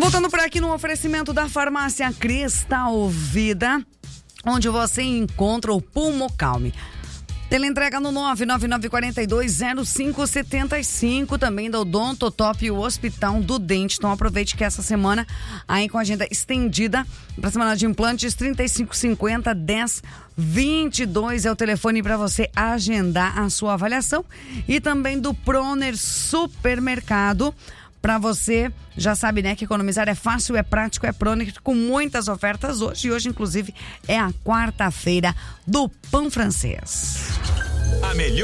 Voltando por aqui no oferecimento da farmácia Cristal Vida, onde você encontra o Pulmocalme. Teleentrega no 999420575, também da Odontotop e o Hospital do Dente. Então aproveite que essa semana, aí com a agenda estendida, para semana de implantes, 3550-1022 é o telefone para você agendar a sua avaliação. E também do Proner Supermercado, para você, já sabe, né, que economizar é fácil, é prático, é Proner, com muitas ofertas hoje. E hoje, inclusive, é a quarta-feira do pão francês. A melhor